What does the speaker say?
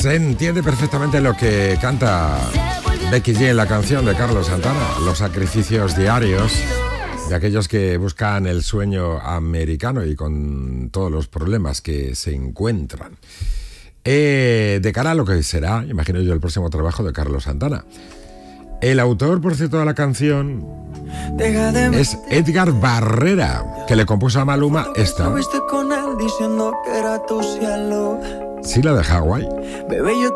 Se entiende perfectamente lo que canta Becky G en la canción de Carlos Santana, los sacrificios diarios de aquellos que buscan el sueño americano y con todos los problemas que se encuentran. De cara a lo que será, imagino yo, el próximo trabajo de Carlos Santana. El autor, por cierto, de la canción es Edgar Barrera, que le compuso a Maluma esta. Sí, la de Hawái.